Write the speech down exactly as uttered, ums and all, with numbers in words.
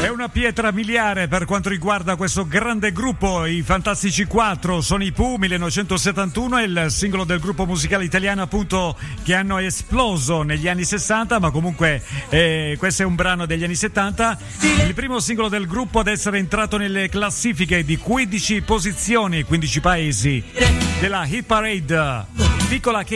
È una pietra miliare per quanto riguarda questo grande gruppo, i Fantastici quattro. Sono i Pooh, millenovecentosettantuno, è il singolo del gruppo musicale italiano appunto che hanno esploso negli anni sessanta, ma comunque eh, questo è un brano degli anni settanta, il primo singolo del gruppo ad essere entrato nelle classifiche di quindici posizioni, quindici paesi della Hit Parade. Piccola